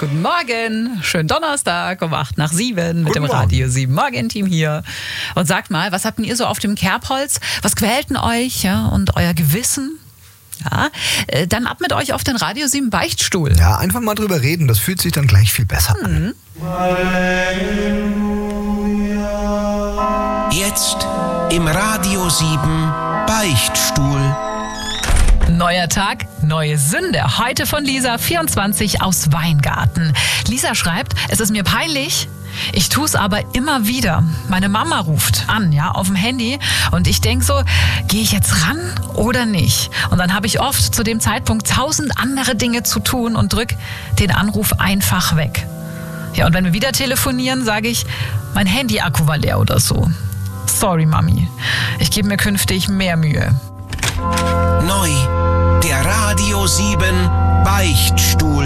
Guten Morgen, schönen Donnerstag um 8:07 mit dem Radio 7 Morgen-Team hier. Und sagt mal, was habt denn ihr so auf dem Kerbholz? Was quält denn euch, ja, und euer Gewissen? Ja, dann ab mit euch auf den Radio 7 Beichtstuhl. Ja, einfach mal drüber reden, das fühlt sich dann gleich viel besser an. Jetzt im Radio 7 Beichtstuhl. Neuer Tag, neue Sünde. Heute von Lisa, 24, aus Weingarten. Lisa schreibt, es ist mir peinlich, ich tue es aber immer wieder. Meine Mama ruft an, ja, auf dem Handy und ich denke so, gehe ich jetzt ran oder nicht? Und dann habe ich oft zu dem Zeitpunkt 1000 andere Dinge zu tun und drück den Anruf einfach weg. Ja, und wenn wir wieder telefonieren, sage ich, mein Handy-Akku war leer oder so. Sorry, Mami. Ich gebe mir künftig mehr Mühe. Neu, der Radio 7 Beichtstuhl.